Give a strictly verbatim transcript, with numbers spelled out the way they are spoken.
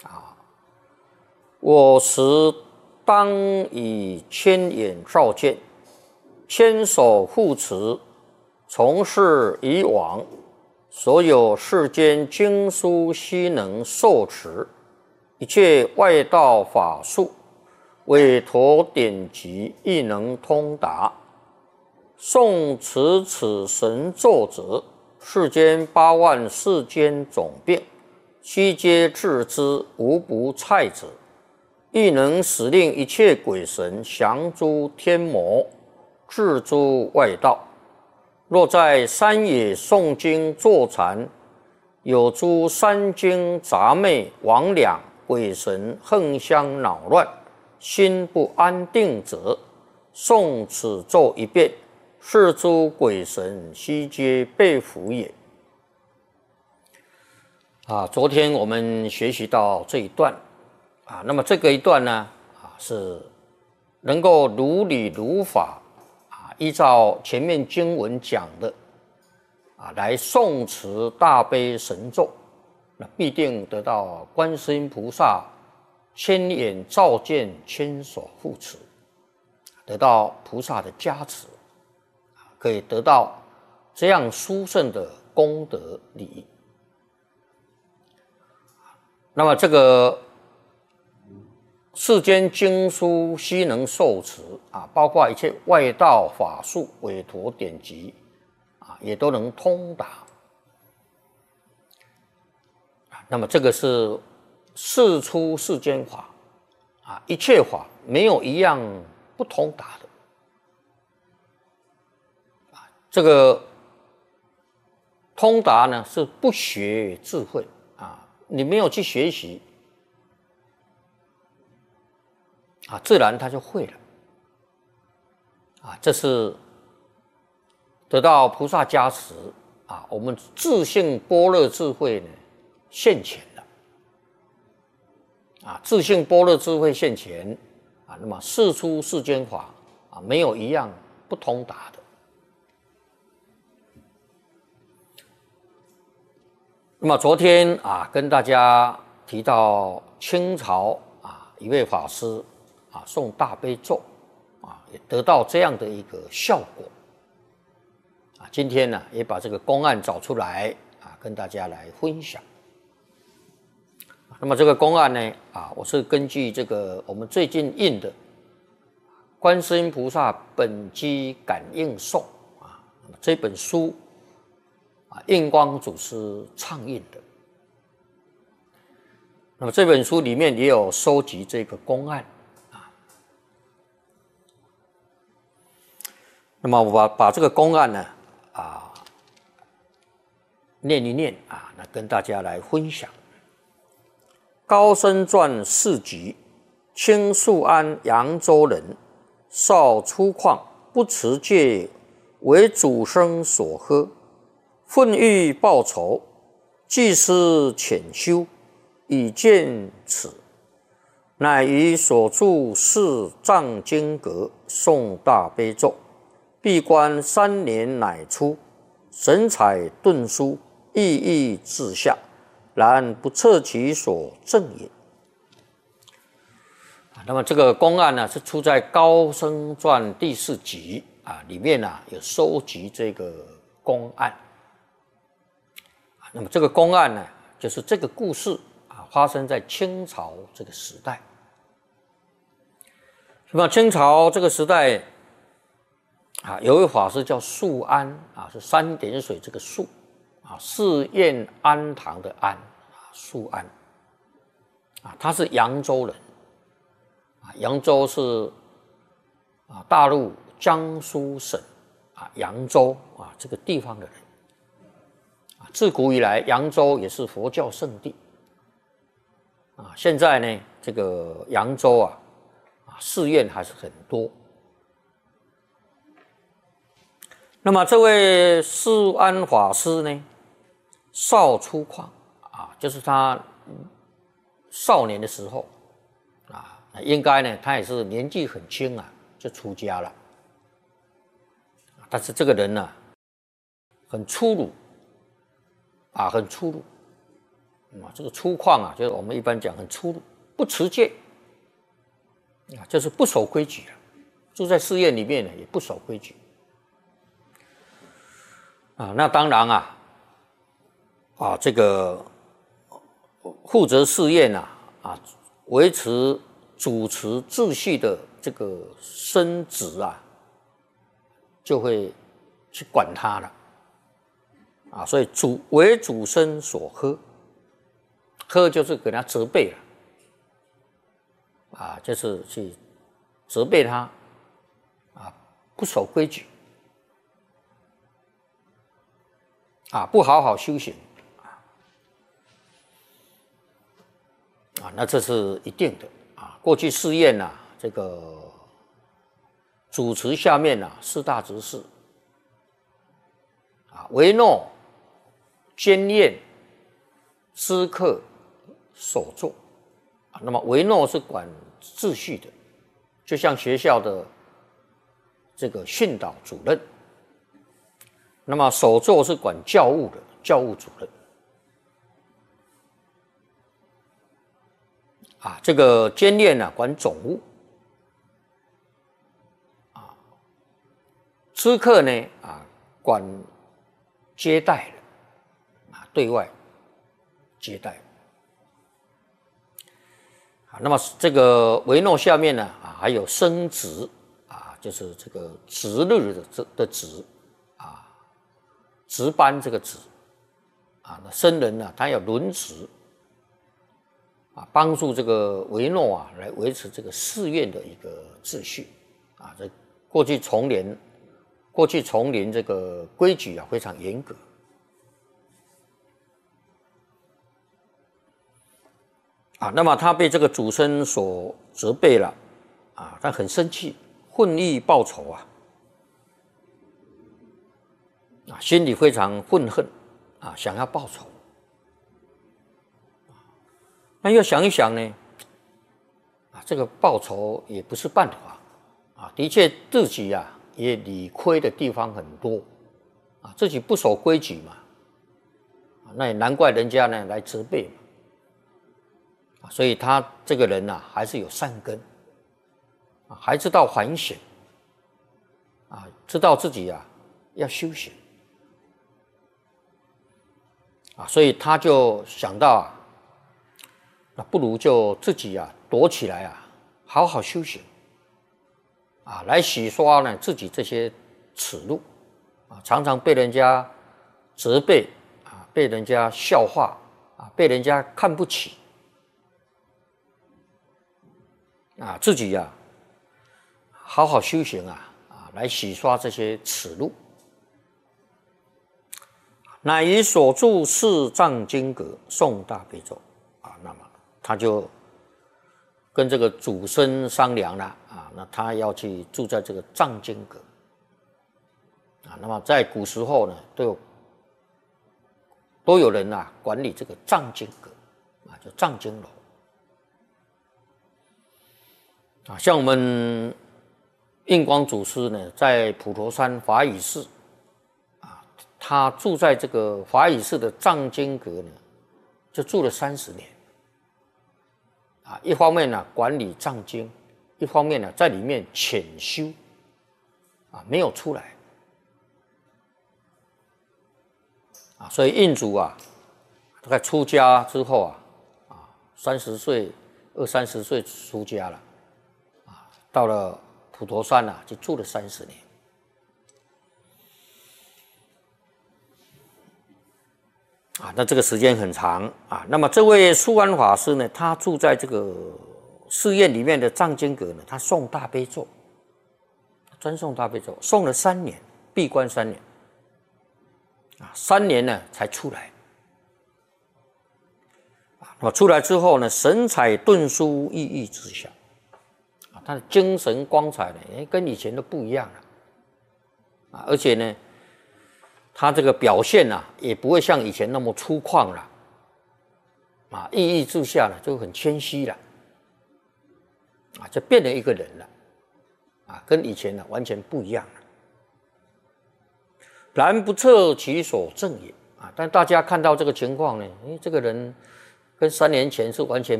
我时当以千眼照见，千手护持，从事以往，所有世间经书悉能受持，一切外道法术，委托典籍亦能通达。诵持此神咒者，世间八万世间种病，悉皆治之，无不蔡者。亦能使令一切鬼神降诸天魔，治诸外道。若在山野诵经坐禅，有诸山精杂魅魍魉鬼神横相恼乱，心不安定者，诵此咒一遍，是诸鬼神悉皆被伏也。啊，昨天我们学习到这一段。啊，那么这个一段呢，啊是能够如理如法，啊依照前面经文讲的，啊来诵持大悲神咒，那必定得到观世音菩萨千眼照见，千手护持，得到菩萨的加持，可以得到这样殊胜的功德利益。那么这个世间经书悉能受持啊，包括一切外道法术、委托典籍啊，也都能通达。那么这个是世出世间法啊，一切法没有一样不通达的。啊，这个通达呢是不学智慧啊，你没有去学习。啊，自然他就会了。啊，这是得到菩萨加持啊，我们自性般若智慧呢现前了。啊，自性般若智慧现前啊，那么世出世间法啊，没有一样不通达的。那么昨天啊，跟大家提到清朝啊一位法师。啊，诵大悲咒，啊，也得到这样的一个效果。啊，今天呢，也把这个公案找出来，啊，跟大家来分享。那么这个公案呢，啊，我是根据这个我们最近印的《观世音菩萨本机感应颂》啊，这本书啊，印光祖师倡印的。那么这本书里面也有收集这个公案。那么我把把这个公案呢，啊，念一念啊，那跟大家来分享。高僧传四集，清肃安扬州人，少粗犷，不持戒，为祖生所呵，愤欲报仇，既思潜修，以见此，乃于所著四藏经阁诵大悲咒。闭关三年乃出，神采顿舒，意义自下，然不测其所证也。那么这个公案呢，是出在《高僧传》第四集啊，里面呢、啊、有收集这个公案。那么这个公案呢，就是这个故事啊，发生在清朝这个时代。那么清朝这个时代。啊，有一位法师叫素安啊，是三点水这个素啊，寺院安堂的安啊，素安啊，他是扬州人啊，扬州是啊大陆江苏省啊扬州啊这个地方的人啊，自古以来扬州也是佛教圣地啊，现在呢这个扬州啊啊寺院还是很多。那么这位释安法师呢，少粗犷啊，就是他少年的时候啊，应该呢他也是年纪很轻啊就出家了，但是这个人呢很粗鲁啊，很粗鲁啊，这个粗犷啊，就是我们一般讲很粗鲁，不持戒啊，就是不守规矩了。住在寺院里面呢，也不守规矩啊。那当然啊，啊，这个负责寺院啊，啊，维持主持秩序的这个僧职啊，就会去管他了啊。所以主为主僧所呵，呵就是给他责备了啊，就是去责备他啊，不守规矩啊，不好好修行啊，那这是一定的啊。过去寺院呐，这个主持下面呐四大执事啊，维诺、监验、司客、首座啊。那么维诺是管秩序的，就像学校的这个训导主任。那么首座是管教务的，教务主任。啊，这个监验呢管总务，啊，司客呢啊管接待的，啊对外接待。啊，那么这个维诺下面呢啊还有升职啊，就是这个值日的这的值啊，值班这个值啊，那僧人呢他要轮值。啊，帮助这个维诺啊，来维持这个寺院的一个秩序啊。这过去丛林，过去丛林这个规矩啊非常严格啊。那么他被这个主僧所责备了啊，他很生气，愤意报仇啊，啊，心里非常愤恨啊，想要报仇。那又想一想呢，啊，这个报仇也不是办法啊。的确，自己啊也理亏的地方很多啊，自己不守规矩嘛，啊，那也难怪人家呢来责备嘛。啊，所以他这个人呐、啊，还是有善根啊，还知道反省啊，知道自己啊要修行啊，所以他就想到啊。那不如就自己啊躲起来啊，好好修行啊，来洗刷呢自己这些耻辱啊，常常被人家责备啊，被人家笑话啊，被人家看不起啊，自己呀、啊、好好修行啊啊，来洗刷这些耻辱。乃以所著四藏经阁诵大悲咒啊，那么。他就跟这个主僧商量了啊，那他要去住在这个藏经阁啊。那么在古时候呢，都有都有人啊管理这个藏经阁啊，叫藏经楼啊。像我们印光祖师呢，在普陀山法语寺啊，他住在这个法语寺的藏经阁呢，就住了三十年。啊，一方面呢管理藏经，一方面呢在里面潜修，啊，没有出来，啊，所以印祖啊，大概出家之后啊，啊，三十岁、二三十岁出家了，啊，到了普陀山啊，就住了三十年。啊，那这个时间很长啊。那么这位疏安法师呢，他住在这个寺院里面的藏经阁呢，他诵大悲咒，专诵大悲咒，诵了三年，闭关三年，啊，三年呢才出来。啊，那么出来之后呢，神采顿舒，熠熠之效，啊，他的精神光彩呢，哎，跟以前都不一样了，啊，而且呢。他这个表现啊，也不会像以前那么粗犷了，啊，熠熠之下呢，就很谦虚了，啊，就变了一个人了，啊，跟以前呢完全不一样了。然不测其所证也啊，但大家看到这个情况呢，哎，这个人跟三年前是完全